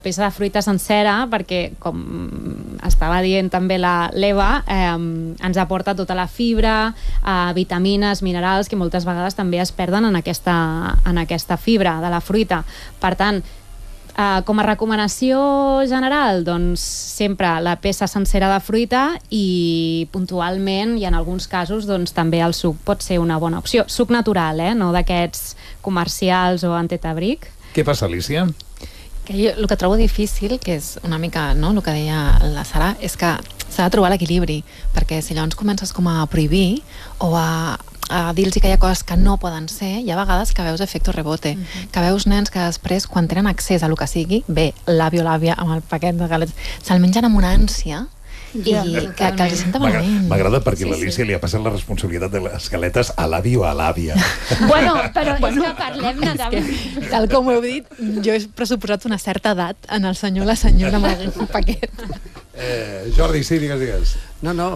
peça de fruita sencera, perquè, com estava dient també l'Eva, ens aporta tota la fibra, vitamines, minerals, que moltes vegades també es perden en aquesta fibra de la fruita. Per tant, com a recomanació general, doncs sempre la peça sencera de fruita i puntualment, i en alguns casos, doncs també el suc pot ser una bona opció. Suc natural, no d'aquests comercials o antetabric. Què passa, Alicia? Que jo el que trobo difícil, que és una mica el que deia la Sara, és que s'ha de trobar l'equilibri, perquè si llavors comences com a prohibir o a dir-los que hi ha coses que no poden ser, hi ha vegades que veus efecte rebote, que veus nens que després, quan tenen accés a el que sigui, bé, l'àvio o l'àvia amb el paquet de galets, se'l mengen amb una ànsia i que els senta malament. M'agrada perquè l'Alicia li ha passat la responsabilitat de les galetes a l'avi o a l'àvia. Bueno, però és que parlem-ne també. Tal com ho heu dit, jo he pressuposat una certa edat en el senyor o la senyora amb el paquet. Jordi, sí, digues. No.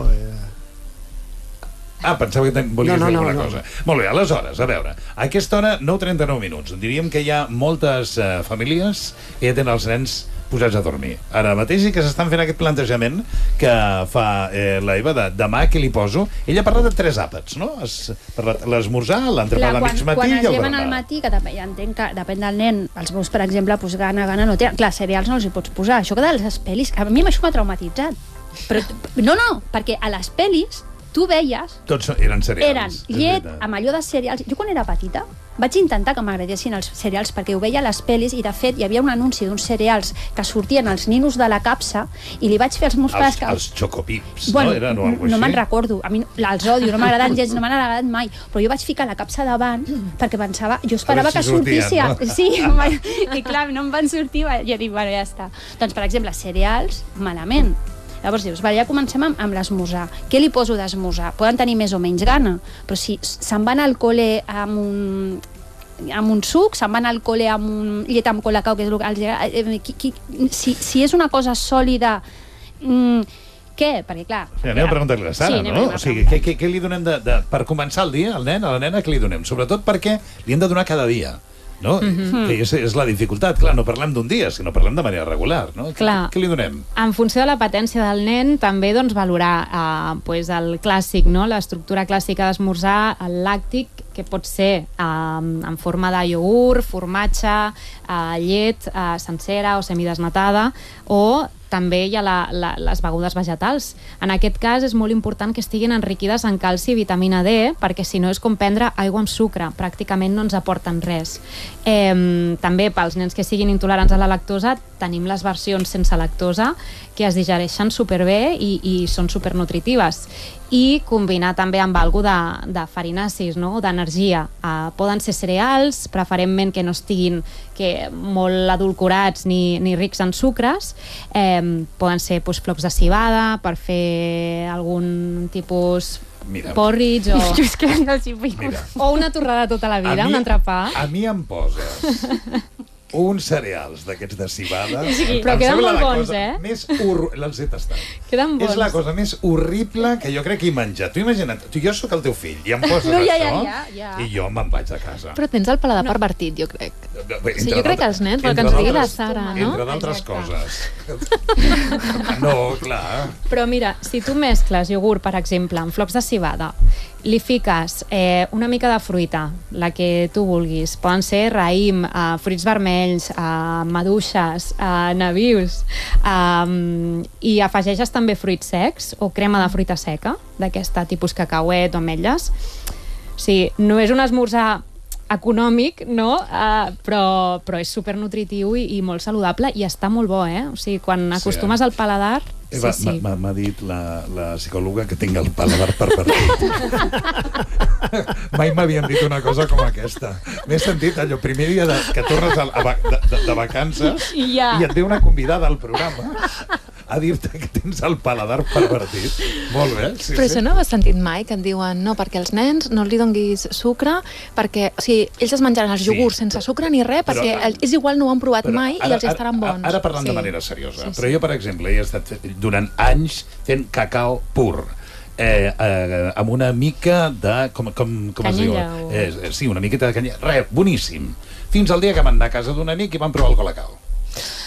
Pensava que volies dir alguna cosa. No. Molt bé, aleshores, a veure, a aquesta hora, 9:39 minuts. Diríem que hi ha moltes famílies que ja tenen els nens posats a dormir. Ara mateix sí que s'estan fent aquest plantejament que fa l'Eva de demà què li poso. Ella parla de 3 àpats, no? L'esmorzar, l'entrepà de mig matí i el berenar. Quan es lleven al matí, que també ja entenc que depèn del nen, els meus, per exemple, pues, gana no tenen. Clar, cereals no els hi pots posar. Això que de les pel·lis, a mi això m'ha traumatitzat. Però, no, perquè a les pel·lis tu veies... Tots eren cereals. Eren llet amb allò de cereals. Jo quan era petita vaig intentar que m'agradessin els cereals perquè ho veia a les pel·lis i de fet hi havia un anunci d'uns cereals que sortien als ninos de la capsa i li vaig fer als meus pares que... Els Chocopips, bueno, no? Eren o alguna cosa així? No me'n recordo, a mi els odio, no m'agraden gens, no m'han agradat mai, però jo vaig ficar la capsa davant perquè pensava, jo esperava que sortissin, no? Sí, i clar, no em van sortir, jo dic, bueno, ja està. Doncs, per exemple, cereals, malament. Llavors dius, vale, ja comencem amb l'esmorzar. Què li poso d'esmorzar? Poden tenir més o menys gana, però si se'n van al col·le amb un suc, se'n van al col·le amb un llet amb colacao, que és el que els agrada. Si és una cosa sòlida, què? Perquè, clar... Sí, anem a preguntar-li a la Sara, no? O sigui, què li donem per començar el dia, al nen, a la nena, què li donem? Sobretot perquè li hem de donar cada dia. No? Que és la dificultat, clar, no parlem d'un dia, sinó parlem de manera regular, no? Què li donem? En funció de la patència del nen, també doncs, valorar el clàssic, no? L'estructura clàssica d'esmorzar, el làctic, que pot ser en forma de iogurt, formatge, llet sencera o semidesnatada, o també hi ha les begudes vegetals. En aquest cas és molt important que estiguin enriquides en calci i vitamina D, perquè si no és com prendre aigua amb sucre, pràcticament no ens aporten res. També pels nens que siguin intolerants a la lactosa tenim les versions sense lactosa que es digereixen superbé i són supernutritives. I combinar també amb alguna de farinacis, no? D'energia. Poden ser cereals, preferentment que no estiguin molt adulcorats ni rics en sucres. Poden ser flocs de civada per fer algun tipus porridge o una torrada tota la vida, un entrepà. A mi em poses uns cereals d'aquests de civada. Sí, però queden molt bons, Els he tastat. Queden bons. És la cosa més horrible que jo crec que he menjat. Tu imagina't, jo sóc el teu fill i em poses això i jo me'n vaig a casa. Però tens el paladar pervertit, jo crec. Jo crec que els nens, el que ens digui la Sara, no? Entre d'altres coses. No, clar. Però mira, si tu mescles iogurt, per exemple, amb flocs de civada, li fiques una mica de fruita, la que tu vulguis, poden ser raïm, fruits vermells, maduixes, nabius, i afegeixes també fruits secs o crema de fruita seca, d'aquesta tipus cacauet o ametlles. O sigui, no és un esmorzar econòmic, no? Però és supernutritiu i molt saludable i està molt bo, O sigui, quan acostumes al paladar... M'ha dit la psicòloga que tinc el paladar pervertit. Mai m'havien dit una cosa com aquesta. M'he sentit allò, primer dia que tornes de vacances i et ve una convidada al programa a dir-te que tens el paladar pervertit. Molt bé. Però això no ho has sentit mai, que et diuen no, perquè els nens no li donguis sucre, perquè ells es menjaran els iogurts sense sucre ni res, perquè és igual, no ho han provat mai i els estaran bons. Ara parlant de manera seriosa, però jo, per exemple, he estat durant anys fent cacau pur, amb una mica de... com es diu? Sí, una miqueta de canyella. Res, boníssim. Fins al dia que vam anar a casa d'un amic i vam provar el colacao.